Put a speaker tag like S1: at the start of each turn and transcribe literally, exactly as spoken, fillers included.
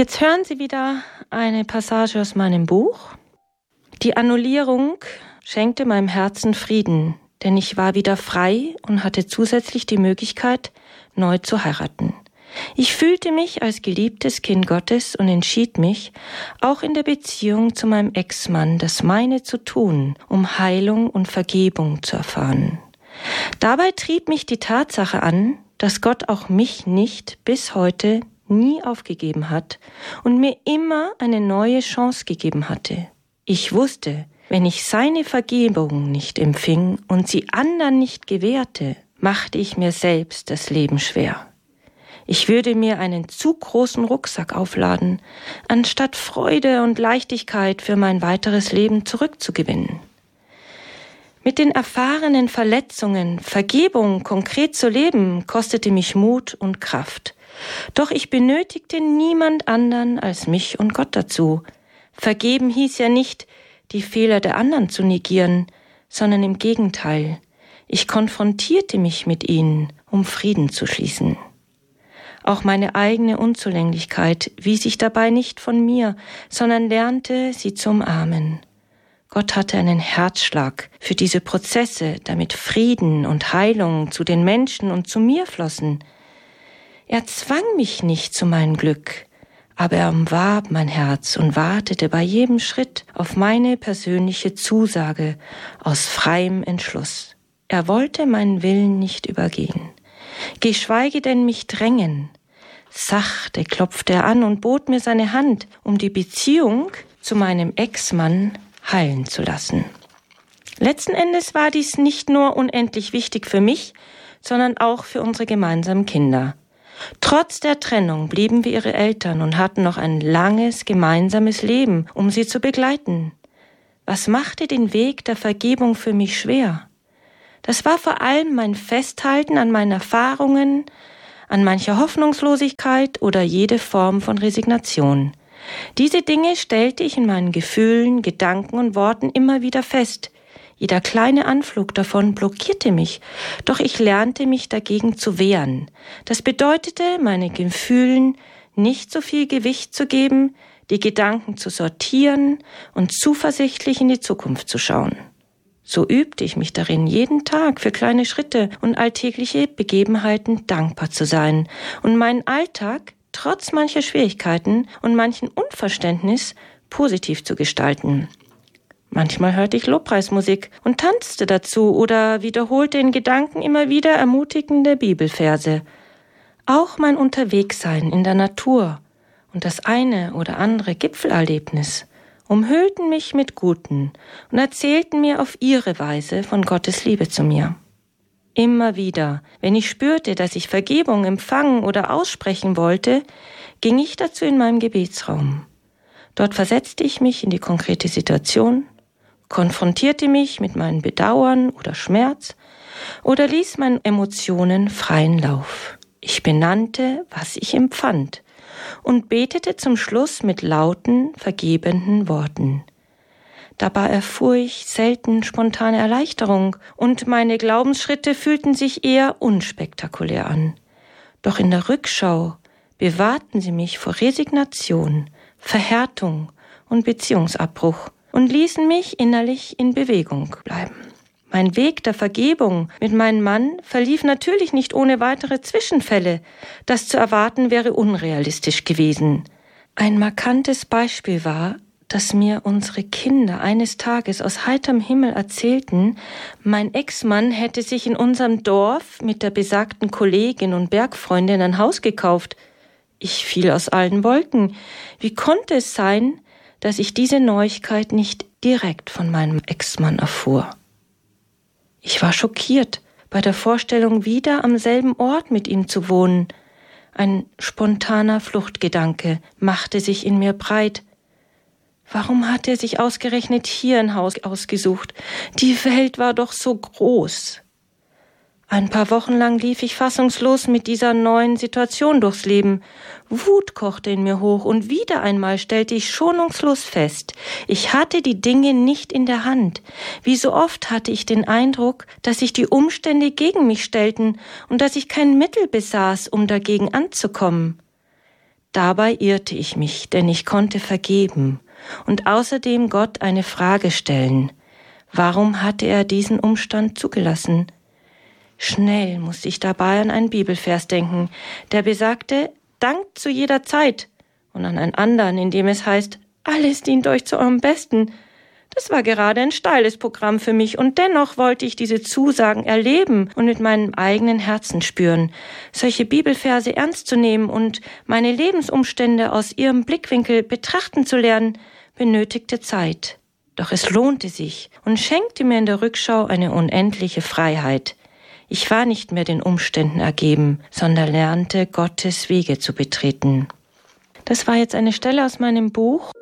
S1: Jetzt hören Sie wieder eine Passage aus meinem Buch. Die Annullierung schenkte meinem Herzen Frieden, denn ich war wieder frei und hatte zusätzlich die Möglichkeit, neu zu heiraten. Ich fühlte mich als geliebtes Kind Gottes und entschied mich, auch in der Beziehung zu meinem Ex-Mann das meine zu tun, um Heilung und Vergebung zu erfahren. Dabei trieb mich die Tatsache an, dass Gott auch mich nicht bis heute nie aufgegeben hat und mir immer eine neue Chance gegeben hatte. Ich wusste, wenn ich seine Vergebung nicht empfing und sie anderen nicht gewährte, machte ich mir selbst das Leben schwer. Ich würde mir einen zu großen Rucksack aufladen, anstatt Freude und Leichtigkeit für mein weiteres Leben zurückzugewinnen. Mit den erfahrenen Verletzungen, Vergebung konkret zu leben, kostete mich Mut und Kraft. Doch ich benötigte niemand anderen als mich und Gott dazu. Vergeben hieß ja nicht, die Fehler der anderen zu negieren, sondern im Gegenteil. Ich konfrontierte mich mit ihnen, um Frieden zu schließen. Auch meine eigene Unzulänglichkeit wies ich dabei nicht von mir, sondern lernte, sie zu umarmen. Gott hatte einen Herzschlag für diese Prozesse, damit Frieden und Heilung zu den Menschen und zu mir flossen. Er zwang mich nicht zu meinem Glück, aber er umwarb mein Herz und wartete bei jedem Schritt auf meine persönliche Zusage aus freiem Entschluss. Er wollte meinen Willen nicht übergehen, geschweige denn mich drängen. Sachte klopfte er an und bot mir seine Hand, um die Beziehung zu meinem Ex-Mann heilen zu lassen. Letzten Endes war dies nicht nur unendlich wichtig für mich, sondern auch für unsere gemeinsamen Kinder. Trotz der Trennung blieben wir ihre Eltern und hatten noch ein langes gemeinsames Leben, um sie zu begleiten. Was machte den Weg der Vergebung für mich schwer? Das war vor allem mein Festhalten an meinen Erfahrungen, an mancher Hoffnungslosigkeit oder jede Form von Resignation. Diese Dinge stellte ich in meinen Gefühlen, Gedanken und Worten immer wieder fest. Jeder kleine Anflug davon blockierte mich, doch ich lernte mich dagegen zu wehren. Das bedeutete, meine Gefühlen nicht so viel Gewicht zu geben, die Gedanken zu sortieren und zuversichtlich in die Zukunft zu schauen. So übte ich mich darin, jeden Tag für kleine Schritte und alltägliche Begebenheiten dankbar zu sein und meinen Alltag trotz mancher Schwierigkeiten und manchen Unverständnis positiv zu gestalten. Manchmal hörte ich Lobpreismusik und tanzte dazu oder wiederholte in Gedanken immer wieder ermutigende Bibelverse. Auch mein Unterwegssein in der Natur und das eine oder andere Gipfelerlebnis umhüllten mich mit Guten und erzählten mir auf ihre Weise von Gottes Liebe zu mir. Immer wieder, wenn ich spürte, dass ich Vergebung empfangen oder aussprechen wollte, ging ich dazu in meinem Gebetsraum. Dort versetzte ich mich in die konkrete Situation, konfrontierte mich mit meinen Bedauern oder Schmerz oder ließ meinen Emotionen freien Lauf. Ich benannte, was ich empfand und betete zum Schluss mit lauten, vergebenden Worten. Dabei erfuhr ich selten spontane Erleichterung und meine Glaubensschritte fühlten sich eher unspektakulär an. Doch in der Rückschau bewahrten sie mich vor Resignation, Verhärtung und Beziehungsabbruch und ließen mich innerlich in Bewegung bleiben. Mein Weg der Vergebung mit meinem Mann verlief natürlich nicht ohne weitere Zwischenfälle. Das zu erwarten wäre unrealistisch gewesen. Ein markantes Beispiel war, dass mir unsere Kinder eines Tages aus heiterem Himmel erzählten, mein Ex-Mann hätte sich in unserem Dorf mit der besagten Kollegin und Bergfreundin ein Haus gekauft. Ich fiel aus allen Wolken. Wie konnte es sein, dass ich diese Neuigkeit nicht direkt von meinem Ex-Mann erfuhr? Ich war schockiert, bei der Vorstellung, wieder am selben Ort mit ihm zu wohnen. Ein spontaner Fluchtgedanke machte sich in mir breit. Warum hat er sich ausgerechnet hier ein Haus ausgesucht? Die Welt war doch so groß. Ein paar Wochen lang lief ich fassungslos mit dieser neuen Situation durchs Leben. Wut kochte in mir hoch und wieder einmal stellte ich schonungslos fest, ich hatte die Dinge nicht in der Hand. Wie so oft hatte ich den Eindruck, dass sich die Umstände gegen mich stellten und dass ich kein Mittel besaß, um dagegen anzukommen. Dabei irrte ich mich, denn ich konnte vergeben und außerdem Gott eine Frage stellen. Warum hatte er diesen Umstand zugelassen? Schnell musste ich dabei an einen Bibelvers denken, der besagte, dankt zu jeder Zeit, und an einen anderen, in dem es heißt, alles dient euch zu eurem Besten. Das war gerade ein steiles Programm für mich, und dennoch wollte ich diese Zusagen erleben und mit meinem eigenen Herzen spüren. Solche Bibelverse ernst zu nehmen und meine Lebensumstände aus ihrem Blickwinkel betrachten zu lernen, benötigte Zeit. Doch es lohnte sich und schenkte mir in der Rückschau eine unendliche Freiheit. Ich war nicht mehr den Umständen ergeben, sondern lernte, Gottes Wege zu betreten. Das war jetzt eine Stelle aus meinem Buch.